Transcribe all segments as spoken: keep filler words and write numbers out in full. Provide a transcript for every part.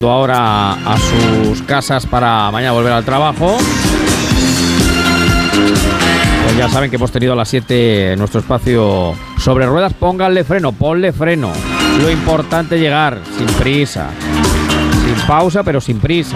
ahora a sus casas para mañana volver al trabajo. Pues ya saben que hemos tenido a las siete nuestro espacio sobre ruedas. Pónganle freno, ponle freno. Lo importante es llegar sin prisa, sin pausa, pero sin prisa.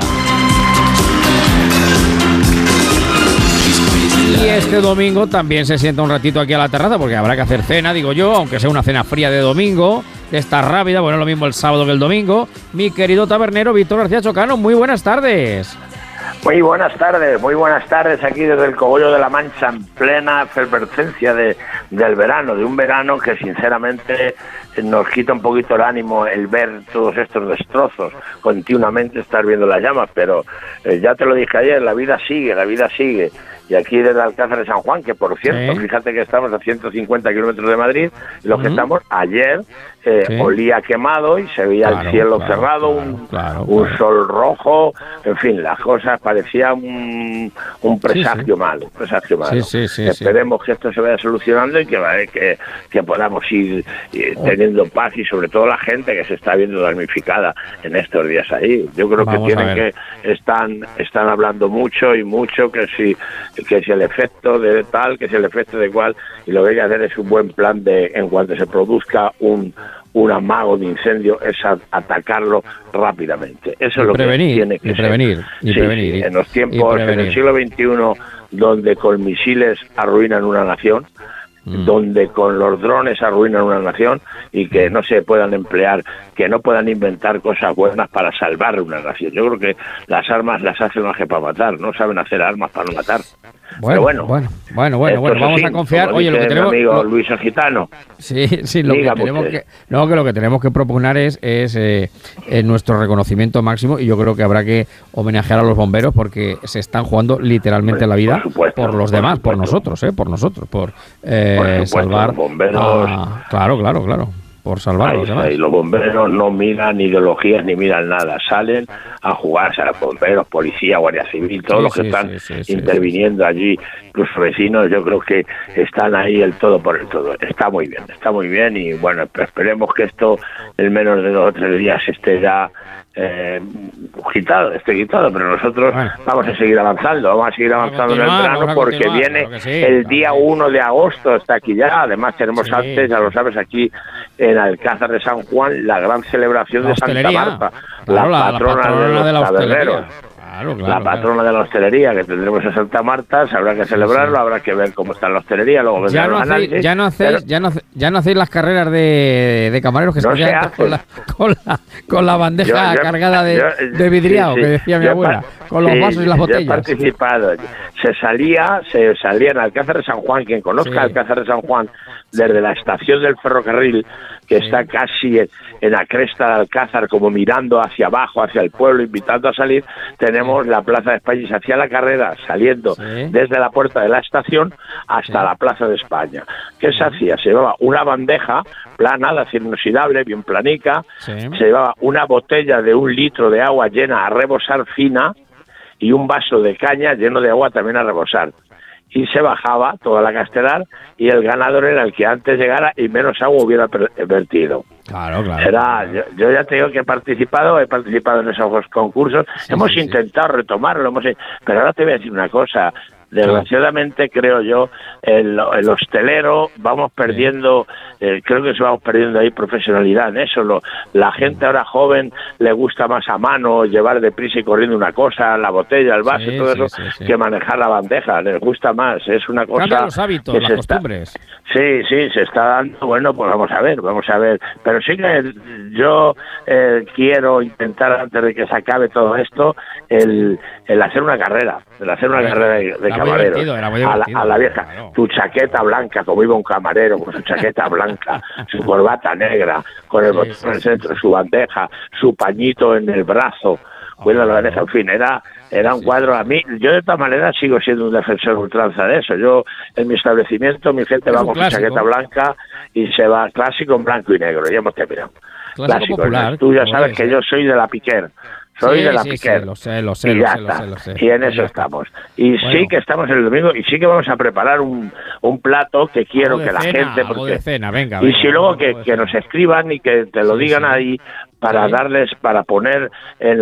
Y este domingo también se sienta un ratito aquí a la terraza, porque habrá que hacer cena, digo yo, aunque sea una cena fría de domingo, de esta rápida, bueno, lo mismo el sábado que el domingo. Mi querido tabernero Víctor García Chocano, muy buenas tardes. Muy buenas tardes, muy buenas tardes aquí desde el Cogollo de la Mancha, en plena efervescencia de, del verano, de un verano que sinceramente nos quita un poquito el ánimo el ver todos estos destrozos, continuamente estar viendo las llamas, pero eh, ya te lo dije ayer, la vida sigue, la vida sigue. Y aquí desde Alcázar de San Juan, que por cierto, sí. Fíjate que estamos a ciento cincuenta kilómetros de Madrid, los uh-huh. que estamos ayer eh, sí. olía quemado y se veía claro, el cielo claro, cerrado, claro, un, claro, un claro. sol rojo, en fin, las cosas parecían un, un presagio sí, sí. malo, un presagio malo. Sí, sí, sí, Esperemos sí. que esto se vaya solucionando y que, que, que podamos ir eh, teniendo paz, y sobre todo la gente que se está viendo damnificada en estos días ahí. Yo creo Vamos que tienen que están están hablando mucho y mucho que si que si el efecto de tal, que si el efecto de cual, y lo que hay que hacer es un buen plan de, en cuanto se produzca un un amago de incendio, es a, atacarlo rápidamente. Eso es lo prevenir, que tiene que y prevenir, ser. Y sí, prevenir, sí, en los tiempos, en el siglo veintiuno, donde con misiles arruinan una nación, Mm. donde con los drones arruinan una nación, y que no se puedan emplear, que no puedan inventar cosas buenas para salvar una nación. Yo creo que las armas las hacen más que para matar, no saben hacer armas para no matar. Bueno, bueno, bueno, bueno, bueno, bueno vamos sí, a confiar. Oye, lo que tenemos, mi amigo lo, Luis el Gitano. Sí, sí, lo que tenemos que, no, que lo que tenemos que proponer es, es eh, eh, nuestro reconocimiento máximo, y yo creo que habrá que homenajear a los bomberos, porque se están jugando literalmente bueno, la vida por, supuesto, por los por demás, supuesto. por nosotros, eh, por nosotros, por, eh, por supuesto, salvar. Los bomberos. A, claro, claro, claro. Por salvarlos. Y los bomberos no miran ideologías ni miran nada, salen a jugarse a los bomberos, policía, guardia civil, todos sí, los que sí, están sí, sí, interviniendo sí, sí. allí, incluso vecinos, yo creo que están ahí el todo por el todo. Está muy bien, está muy bien, y bueno, esperemos que esto en menos de dos o tres días esté ya eh, quitado, esté quitado, pero nosotros bueno, vamos a seguir avanzando, vamos a seguir avanzando en el verano, porque viene claro sí, el día claro uno de agosto, está aquí ya, además tenemos sí, antes, ya lo sabes, aquí en Alcázar de San Juan, la gran celebración de Santa Marta, claro, la, patrona la, la patrona de los de la taberneros. Claro, claro, la patrona claro. de la hostelería, que tendremos en Santa Marta, se habrá que celebrarlo, sí, sí. habrá que ver cómo está la hostelería, luego ya no, hacéis, ya, no hacéis, pero... ya, no, ya no hacéis las carreras de, de camareros que no se quedan con la, con, la, con la bandeja yo, yo, cargada de, yo, de vidriado, sí, sí. que decía mi abuela, con los sí, vasos y las botellas. Yo he participado, se salía, se salía en Alcázar de San Juan, quien conozca sí. Alcázar de San Juan, desde la estación del ferrocarril, que sí. está casi en, en la cresta de Alcázar, como mirando hacia abajo, hacia el pueblo, invitando a salir, tenemos sí. la Plaza de España, y se hacía la carrera saliendo sí. desde la puerta de la estación hasta sí. la Plaza de España. ¿Qué sí. se hacía? Se llevaba una bandeja plana, de acero inoxidable, bien planica, sí. se llevaba una botella de un litro de agua llena a rebosar fina, y un vaso de caña lleno de agua también a rebosar. Y se bajaba toda la castelar, y el ganador era el que antes llegara y menos agua hubiera vertido. Claro, claro. Será, claro. Yo, yo ya te digo que he participado, he participado en esos concursos, sí, hemos sí, intentado sí. retomarlo, hemos, pero ahora te voy a decir una cosa. Desgraciadamente, creo yo, el, el hostelero, vamos perdiendo, eh, creo que se vamos perdiendo ahí profesionalidad en eso. Lo, la gente ahora joven le gusta más a mano llevar deprisa y corriendo una cosa, la botella, el vaso, sí, todo sí, eso, sí, sí. que manejar la bandeja. Les gusta más, es una cosa... Cambia los hábitos, las costumbres. Está, sí, sí, se está dando, bueno, pues vamos a ver, vamos a ver. Pero sí que yo eh, quiero intentar, antes de que se acabe todo esto, el, el hacer una carrera, el hacer una carrera de, de camarero, a la, a la vieja, claro. Tu chaqueta blanca, como iba un camarero, con su chaqueta blanca, su corbata negra, con el sí, botón sí, en el centro, sí. su bandeja, su pañito en el brazo, cuida la bandeja, en fin, era, era un sí, cuadro. A mí, yo de todas maneras sigo siendo un defensor ultranza de eso. Yo, en mi establecimiento, mi gente va con clásico. Su chaqueta blanca y se va clásico en blanco y negro, ya hemos terminado. Clásico, clásico popular. Tú ya sabes que yo soy de la Piquer. Soy sí, de la sí, Piquer. Sí, lo sé, lo sé, y lo ya sé, está. Lo sé, lo sé. Y en eso estamos. Y bueno. sí que estamos el domingo, y sí que vamos a preparar un, un plato que quiero que la cena, gente... Porque, de cena, venga, y venga, si luego venga, que, que nos escriban y que te lo sí, digan sí. ahí, para sí. darles, para poner en